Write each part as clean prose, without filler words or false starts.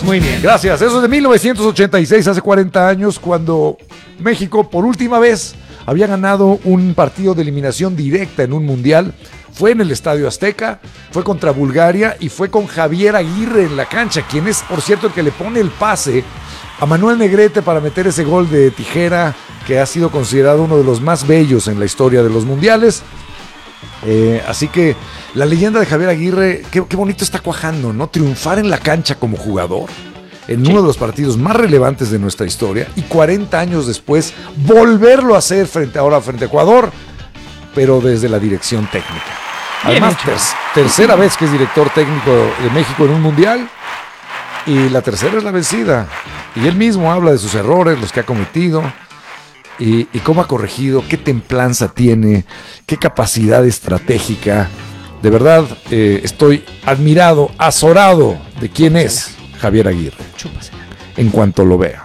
Muy bien. Gracias. Eso es de 1986, hace 40 años, cuando México por última vez había ganado un partido de eliminación directa en un mundial. Fue en el Estadio Azteca, fue contra Bulgaria y fue con Javier Aguirre en la cancha, quien es, por cierto, el que le pone el pase a Manuel Negrete para meter ese gol de tijera que ha sido considerado uno de los más bellos en la historia de los mundiales. Así que la leyenda de Javier Aguirre, qué bonito está cuajando, ¿no? Triunfar en la cancha como jugador en uno de los partidos más relevantes de nuestra historia y 40 años después volverlo a hacer frente a Ecuador, pero desde la dirección técnica. Además, tercera vez que es director técnico de México en un mundial y la tercera es la vencida. Y él mismo habla de sus errores, los que ha cometido y cómo ha corregido, qué templanza tiene, qué capacidad estratégica. De verdad, estoy admirado, azorado de quién es Javier Aguirre. En cuanto lo vea.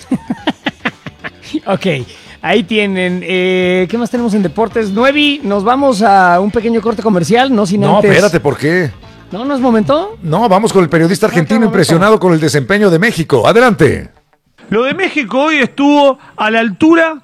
Ok, ahí tienen. ¿Qué más tenemos en deportes? Nuevi, nos vamos a un pequeño corte comercial, no sin antes. No, espérate, ¿por qué? ¿No es momento? No, vamos con el periodista argentino impresionado con el desempeño de México. Adelante. Lo de México hoy estuvo a la altura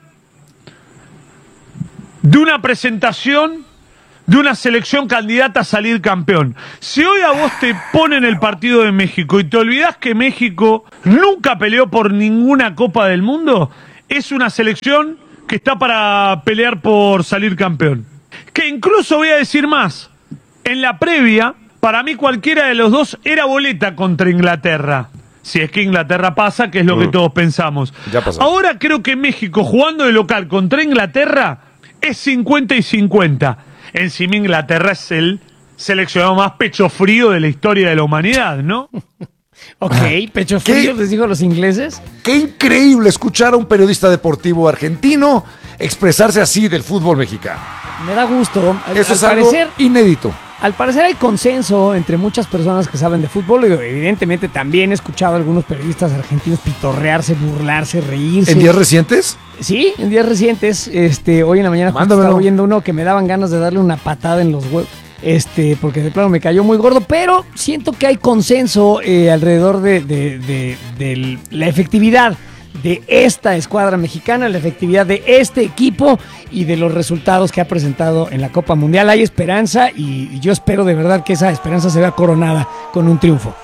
de una presentación de una selección candidata a salir campeón. Si hoy a vos te ponen el partido de México y te olvidás que México nunca peleó por ninguna Copa del Mundo, es una selección que está para pelear por salir campeón. Que incluso voy a decir más, en la previa, para mí cualquiera de los dos era boleta contra Inglaterra. Si es que Inglaterra pasa, que es lo que todos pensamos. Ya pasó. Ahora creo que México jugando de local contra Inglaterra es 50 y 50. Encima Inglaterra es el seleccionado más pecho frío de la historia de la humanidad, ¿no? Ok, pecho frío, les digo a los ingleses. Qué increíble escuchar a un periodista deportivo argentino expresarse así del fútbol mexicano. Me da gusto. Eso es algo inédito. Al parecer hay consenso entre muchas personas que saben de fútbol. Evidentemente también he escuchado a algunos periodistas argentinos pitorrearse, burlarse, reírse. ¿En días recientes? Sí, en días recientes. Hoy en la mañana estaba oyendo uno que me daban ganas de darle una patada en los huevos. Porque de plano me cayó muy gordo, pero siento que hay consenso alrededor de la efectividad de esta escuadra mexicana, la efectividad de este equipo y de los resultados que ha presentado en la Copa Mundial. Hay esperanza y yo espero de verdad que esa esperanza se vea coronada con un triunfo.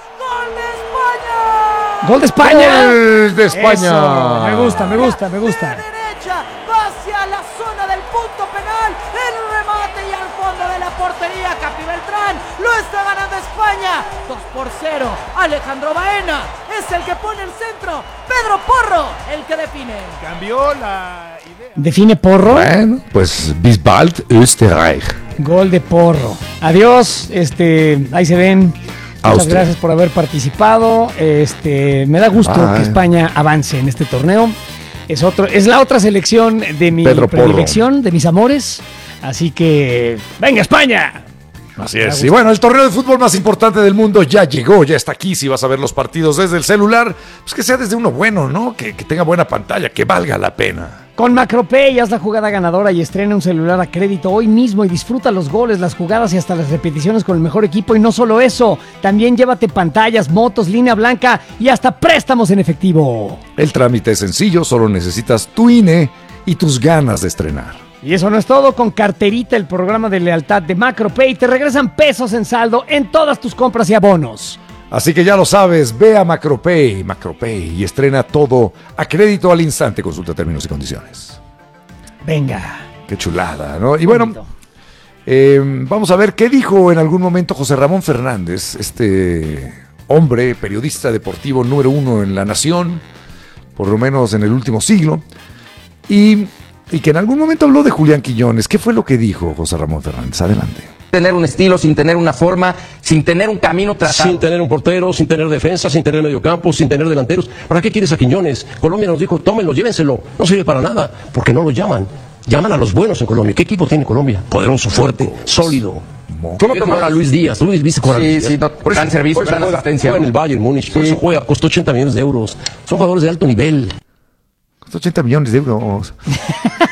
¡Gol de España! ¡Gol de España! Eso, me gusta. Derecha, va hacia la zona del punto penal, el remate y al fondo de la portería, Capi Beltrán, lo está ganando España, 2-0, Alejandro Baena es el que pone el centro, Pedro Porro, el que define. Cambió la idea. ¿Define Porro? Bueno, pues bis bald, Österreich. Gol de Porro. Adiós, ahí se ven. Muchas gracias por haber participado. Me da gusto que España avance en este torneo. Es la otra selección de mi predilección, de mis amores. Así que ¡venga España! Así es. Y bueno, el torneo de fútbol más importante del mundo ya llegó, ya está aquí. Si vas a ver los partidos desde el celular, pues que sea desde uno bueno, ¿no? Que tenga buena pantalla, que valga la pena. Con MacroPay haz la jugada ganadora y estrena un celular a crédito hoy mismo y disfruta los goles, las jugadas y hasta las repeticiones con el mejor equipo. Y no solo eso, también llévate pantallas, motos, línea blanca y hasta préstamos en efectivo. El trámite es sencillo, solo necesitas tu INE y tus ganas de estrenar. Y eso no es todo, con Carterita, el programa de lealtad de MacroPay, te regresan pesos en saldo en todas tus compras y abonos. Así que ya lo sabes, ve a MacroPay y estrena todo a crédito al instante. Consulta términos y condiciones. Venga. Qué chulada, ¿no? Y bueno, vamos a ver qué dijo en algún momento José Ramón Fernández, este hombre, periodista deportivo número 1 en la nación, por lo menos en el último siglo, y que en algún momento habló de Julián Quiñones. ¿Qué fue lo que dijo José Ramón Fernández? Adelante. Tener un estilo, sin tener una forma, sin tener un camino trazado. Sin tener un portero, sin tener defensa, sin tener mediocampo, sin tener delanteros. ¿Para qué quieres a Quiñones? Colombia nos dijo, tómenlo, llévenselo. No sirve para nada, porque no lo llaman. Llaman a los buenos en Colombia. ¿Qué equipo tiene Colombia? Poderoso, fuerte, sólido. ¿Cómo tomar a Luis Díaz? Luis viste con Sí, no, gran servicio, gran asistencia. Juega en el Bayern Múnich, por eso juega, costó 80 millones de euros. Son jugadores de alto nivel. Costó 80 millones de euros.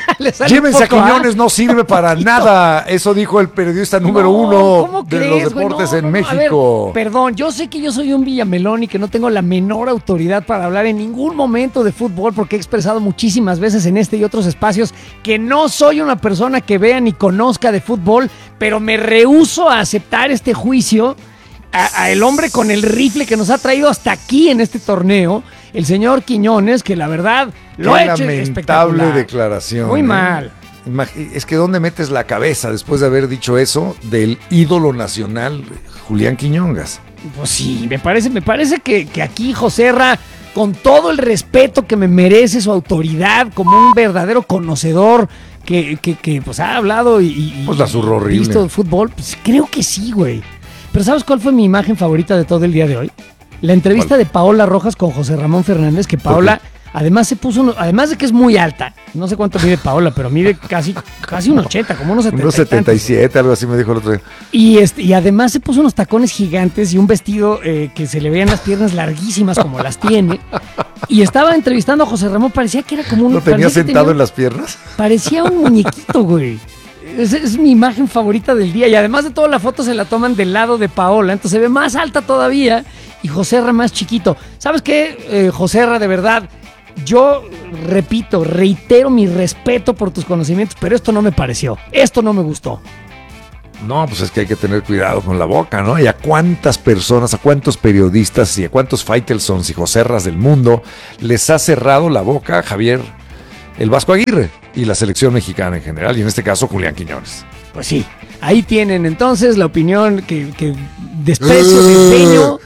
Llévense a Quiñones, no sirve para nada. Eso dijo el periodista número uno de los deportes en México. A ver, perdón, yo sé que yo soy un villamelón y que no tengo la menor autoridad para hablar en ningún momento de fútbol porque he expresado muchísimas veces en este y otros espacios que no soy una persona que vea ni conozca de fútbol, pero me rehúso a aceptar este juicio a el hombre con el rifle que nos ha traído hasta aquí en este torneo, el señor Quiñones, que la verdad lo ha hecho espectacular. Lamentable declaración. Muy mal. Es que ¿dónde metes la cabeza después de haber dicho eso del ídolo nacional Julián Quiñongas? Pues sí, me parece que aquí Joserra, con todo el respeto que me merece su autoridad como un verdadero conocedor que pues ha hablado y pues la zurró horrible. Visto de fútbol, pues creo que sí, güey. Pero ¿sabes cuál fue mi imagen favorita de todo el día de hoy? La entrevista de Paola Rojas con José Ramón Fernández, que Paola además se puso, además de que es muy alta, no sé cuánto mide Paola, pero mide casi un 80, como unos 70. Unos 77, algo así me dijo el otro día. Y además se puso unos tacones gigantes y un vestido que se le veían las piernas larguísimas como las tiene. Y estaba entrevistando a José Ramón, parecía que era como un... ¿Lo tenía sentado en las piernas? Parecía un muñequito, güey. Es mi imagen favorita del día. Y además de todo, la foto se la toman del lado de Paola. Entonces se ve más alta todavía y Joserra más chiquito. ¿Sabes qué, Joserra? De verdad, yo reitero mi respeto por tus conocimientos, pero esto no me pareció. Esto no me gustó. No, pues es que hay que tener cuidado con la boca, ¿no? Y a cuántas personas, a cuántos periodistas y a cuántos Faitelsons y Joserras del mundo les ha cerrado la boca Javier el Vasco Aguirre y la selección mexicana en general, y en este caso Julián Quiñones. Pues sí, ahí tienen entonces la opinión que desprecio, desdeño,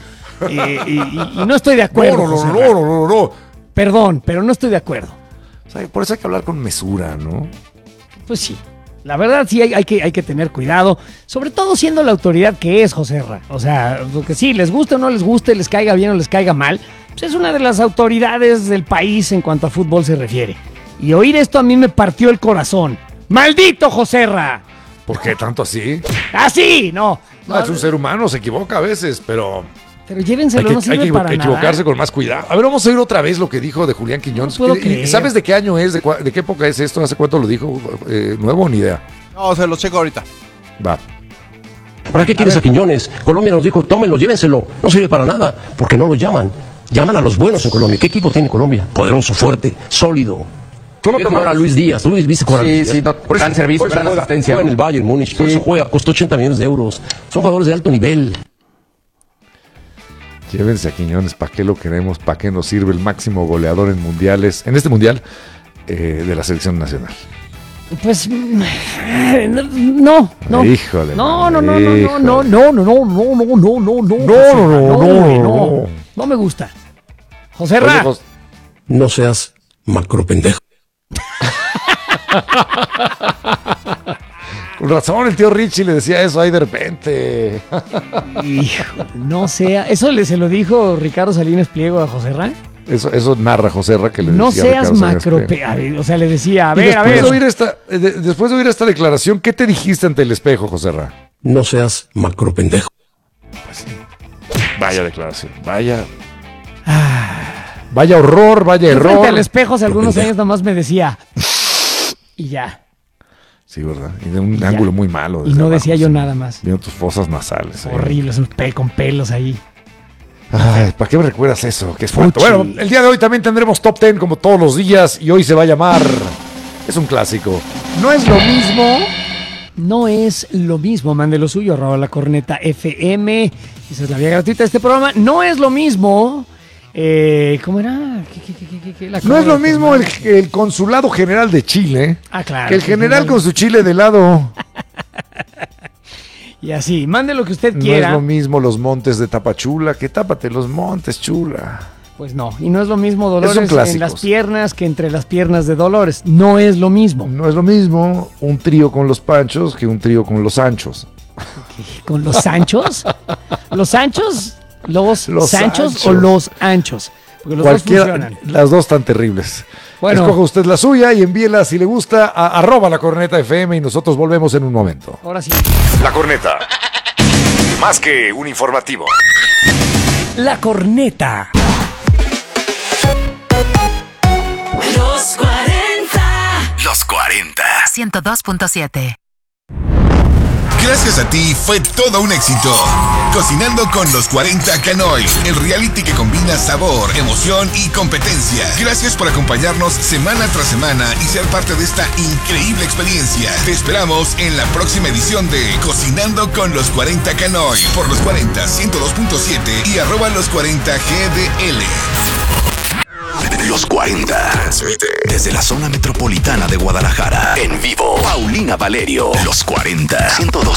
y no estoy de acuerdo. No. Perdón, pero no estoy de acuerdo. O sea, por eso hay que hablar con mesura, ¿no? Pues sí, la verdad sí hay que tener cuidado, sobre todo siendo la autoridad que es Joserra. O sea, porque sí, les guste o no les guste, les caiga bien o les caiga mal, pues es una de las autoridades del país en cuanto a fútbol se refiere. Y oír esto a mí me partió el corazón. ¡Maldito Joserra! ¿Por qué tanto así? ¡Así! No, es un ser humano, se equivoca a veces, pero llévenselo, no sirve para nada. Hay que equivocarse con más cuidado. A ver, vamos a oír otra vez lo que dijo de Julián Quiñones. No puedo creer. ¿Sabes de qué año es? ¿De qué época es esto? ¿Hace cuánto lo dijo? ¿Nuevo? Ni idea. No, se lo checo ahorita. Va. ¿Para qué quieres a Quiñones? Colombia nos dijo, tómenlo, llévenselo. No sirve para nada, porque no lo llaman. Llaman a los buenos en Colombia. ¿Qué equipo tiene Colombia? Poderoso, fuerte, sólido. ¿Tú no te acuerdas a Luis Díaz? Luis viste jugar. Sí, gran servicio, gran asistencia. Juega en el Bayern Múnich, por eso juega, costó 80 millones de euros. Son jugadores de alto nivel. Llévense a Quiñones, ¿para qué lo queremos? ¿Para qué nos sirve el máximo goleador en mundiales, en este mundial de la selección nacional? Pues no. Híjole. No me gusta. Joserra. No seas macropendejo. Con razón, el tío Richie le decía eso ahí de repente. Hijo, no sea. ¿Eso se lo dijo Ricardo Salinas Pliego a Joserra? Eso narra Joserra que le decía. No seas macropendejo. O sea, le decía, a ver. Después de oír esta declaración, ¿qué te dijiste ante el espejo, Joserra? No seas macropendejo. Pues sí. Vaya declaración, vaya horror, vaya error. Frente al espejo hace algunos años nomás me decía y ya. Sí, ¿verdad? Y de un ángulo muy malo. Y no decía yo nada más. Viendo tus fosas nasales. Horribles, con pelos ahí. Ay, ¿para qué me recuerdas eso? Que es fuerte. Bueno, el día de hoy también tendremos Top 10 como todos los días y hoy se va a llamar... Es un clásico. No es lo mismo... No es lo mismo, mande lo suyo, @La Corneta FM. Esa es la vía gratuita de este programa. No es lo mismo... ¿Cómo era? No es lo mismo el Consulado General de Chile claro, que el general con su chile de lado. Y así, mande lo que usted No quiera. es lo mismo los montes de Tapachula que tápate los montes, chula. Pues no, y no es lo mismo Dolores en clásicos. las piernas que entre las piernas de Dolores. No es lo mismo. No es lo mismo un trío con los Panchos que un trío con los Anchos. ¿Con los Sanchos? ¿Los Sanchos? ¿Los Sanchos Sanchos o los Anchos? Porque los dos funcionan. Las dos están terribles. Bueno. Escoja usted la suya y envíela si le gusta a @La Corneta FM y nosotros volvemos en un momento. Ahora sí. La Corneta. Más que un informativo. La Corneta. Los 40. Los 40. 40. 102.7. Gracias a ti fue todo un éxito. Cocinando con los 40 Canoy, el reality que combina sabor, emoción y competencia. Gracias por acompañarnos semana tras semana y ser parte de esta increíble experiencia. Te esperamos en la próxima edición de Cocinando con los 40 Canoy por los 40 102.7 y @los40GDL. Los 40. Transmite desde la zona metropolitana de Guadalajara. En vivo, Paulina Valerio. Los 40.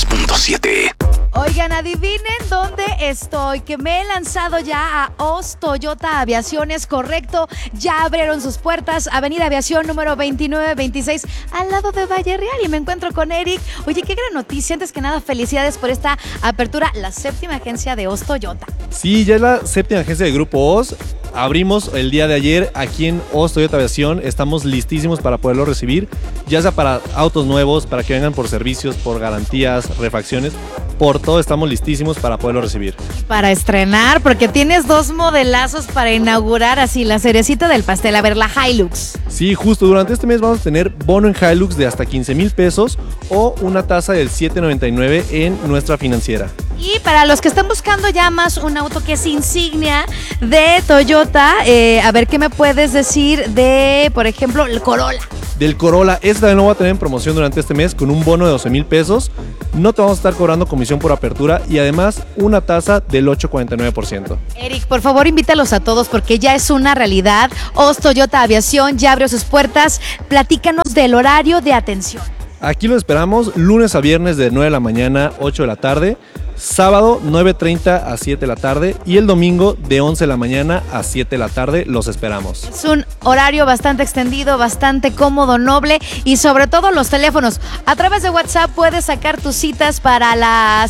102.7. Oigan, adivinen dónde estoy, que me he lanzado ya a Oz Toyota Aviación, es correcto, ya abrieron sus puertas, Avenida Aviación número 2926, al lado de Valle Real, y me encuentro con Eric. Oye, qué gran noticia, antes que nada, felicidades por esta apertura, la 7ª agencia de Oz Toyota. Sí, ya es la 7ª agencia de Grupo Oz. Abrimos el día de ayer aquí en Oz Toyota Aviación. Estamos listísimos para poderlo recibir, ya sea para autos nuevos, para que vengan por servicios, por garantías, refacciones. Por todo estamos listísimos para poderlo recibir. Para estrenar, porque tienes 2 modelazos para inaugurar, así la cerecita del pastel. A ver, la Hilux. Sí, justo durante este mes vamos a tener bono en Hilux de hasta 15,000 pesos o una tasa del 7.99 en nuestra financiera. Y para los que están buscando ya más un auto que es insignia de Toyota, a ver, ¿qué me puedes decir de, por ejemplo, el Corolla? Del Corolla, este también lo voy a tener en promoción durante este mes con un bono de 12,000 pesos. No te vamos a estar cobrando comisión por apertura y además una tasa del 8.49%. Eric, por favor, invítalos a todos porque ya es una realidad. Oz Toyota Aviación ya abrió sus puertas. Platícanos del horario de atención. Aquí lo esperamos lunes a viernes de 9 de la mañana, 8 de la tarde. Sábado 9:30 a 7 de la tarde y el domingo de 11 de la mañana a 7 de la tarde los esperamos. Es un horario bastante extendido, bastante cómodo, noble y sobre todo los teléfonos. A través de WhatsApp puedes sacar tus citas para la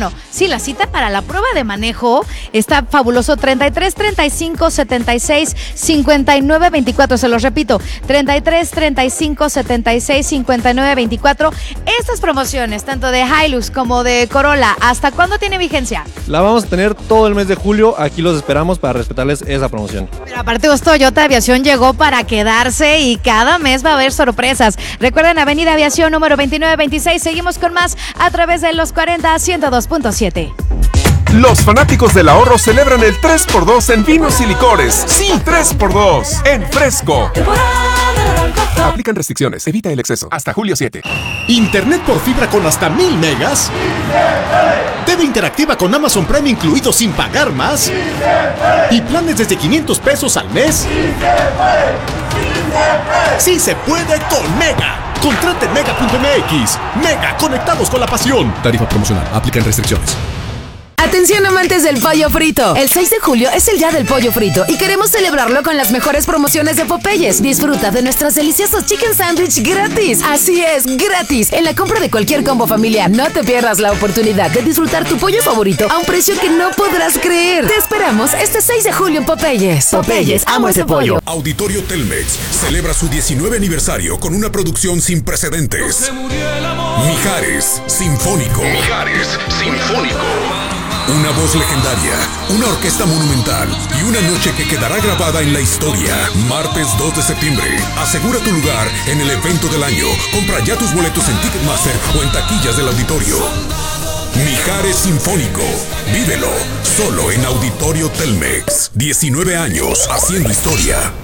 cita para la prueba de manejo. Está fabuloso, 33 35 76 59 24, se los repito, 33 35 76 59 24. Estas promociones, tanto de Hilux como de Corolla, ¿hasta cuándo tiene vigencia? La vamos a tener todo el mes de julio, aquí los esperamos para respetarles esa promoción. Pero aparte Oz Toyota Aviación llegó para quedarse y cada mes va a haber sorpresas. Recuerden, Avenida Aviación número 2926, seguimos con más a través de los 40 102.7. Los fanáticos del ahorro celebran el 3x2 en vinos y licores. Sí, 3x2 en Fresco. Aplican restricciones, evita el exceso. Hasta julio 7. ¿Internet por fibra con hasta 1000 megas? ¿TV interactiva con Amazon Prime incluido sin pagar más? ¿Y planes desde 500 pesos al mes? ¡Sí se puede con Mega! Contrate Mega.mx. Mega, conectados con la pasión. Tarifa promocional, aplican restricciones. Atención amantes del pollo frito. El 6 de julio es el día del pollo frito y queremos celebrarlo con las mejores promociones de Popeyes. Disfruta de nuestros deliciosos chicken sandwich gratis. Así es, gratis. En la compra de cualquier combo familiar, no te pierdas la oportunidad de disfrutar tu pollo favorito a un precio que no podrás creer. Te esperamos este 6 de julio en Popeyes. Popeyes, amo ese pollo. Auditorio Telmex celebra su 19 aniversario con una producción sin precedentes. Mijares Sinfónico. Mijares Sinfónico. Una voz legendaria, una orquesta monumental y una noche que quedará grabada en la historia. Martes 2 de septiembre. Asegura tu lugar en el evento del año. Compra ya tus boletos en Ticketmaster o en taquillas del auditorio. Mijares Sinfónico. Vívelo solo en Auditorio Telmex. 19 años haciendo historia.